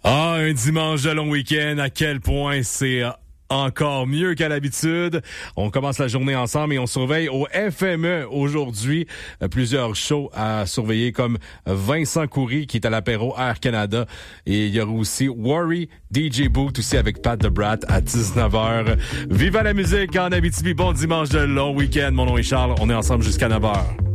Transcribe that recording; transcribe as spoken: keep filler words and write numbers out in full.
Ah, un dimanche de long week-end, à quel point c'est encore mieux qu'à l'habitude. On commence la journée ensemble et on surveille au F M E aujourd'hui plusieurs shows à surveiller comme Vincent Coury qui est à l'apéro Air Canada et il y aura aussi Worry, D J Boot aussi avec Pat the Brat à dix-neuf heures. Viva la musique en Abitibi, bon dimanche de long week-end. Mon nom est Charles, on est ensemble jusqu'à neuf heures.